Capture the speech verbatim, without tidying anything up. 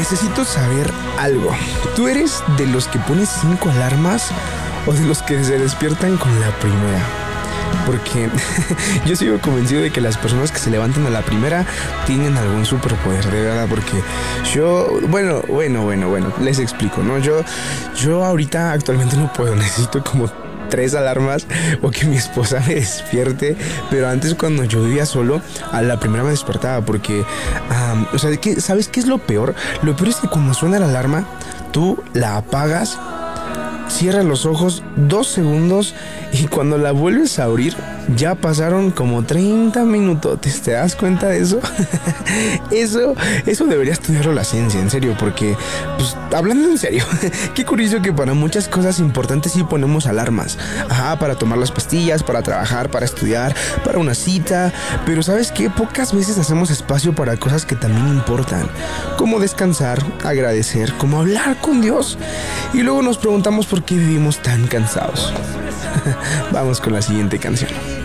necesito saber algo. ¿Tú eres de los que pones cinco alarmas o de los que se despiertan con la primera? Porque yo sigo convencido de que las personas que se levantan a la primera tienen algún superpoder, de verdad, porque yo, bueno, bueno, bueno, bueno, les explico, ¿no? Yo, yo ahorita actualmente no puedo, necesito como tres alarmas o que mi esposa me despierte, pero antes cuando yo vivía solo, a la primera me despertaba porque, um, o sea, ¿qué, ¿sabes qué es lo peor? Lo peor es que cuando suena la alarma, tú la apagas, cierras los ojos dos segundos y cuando la vuelves a abrir ya pasaron como treinta minutos. ¿Te das cuenta de eso? Eso, eso debería estudiarlo la ciencia, en serio, porque, pues, hablando en serio, qué curioso que para muchas cosas importantes sí ponemos alarmas. Ajá, para tomar las pastillas, para trabajar, para estudiar, para una cita. Pero ¿sabes qué? Pocas veces hacemos espacio para cosas que también importan, como descansar, agradecer, como hablar con Dios. Y luego nos preguntamos por qué vivimos tan cansados. Vamos con la siguiente canción.